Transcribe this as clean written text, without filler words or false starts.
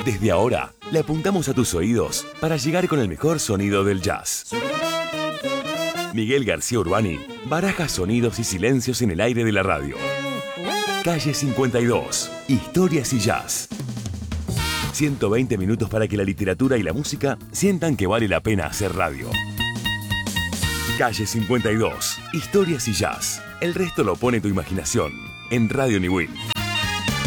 Desde ahora, le apuntamos a tus oídos para llegar con el mejor sonido del jazz. Miguel García Urbani baraja sonidos y silencios en el aire de la radio. Calle 52, Historias y Jazz. 120 minutos para que la literatura y la música sientan que vale la pena hacer radio. Calle 52, Historias y Jazz. El resto lo pone tu imaginación en Radio Niwil.